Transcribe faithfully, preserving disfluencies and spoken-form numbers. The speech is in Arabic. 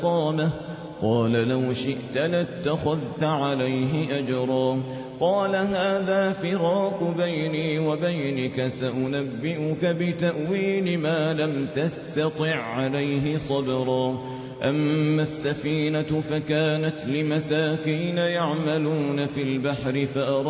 قامه قال لو شئت لاتخذت عليه أجرا قال هذا فراق بيني وبينك سأنبئك بتأويل ما لم تستطع عليه صبرا أما السفينة فكانت لمساكين يعملون في البحر فأراد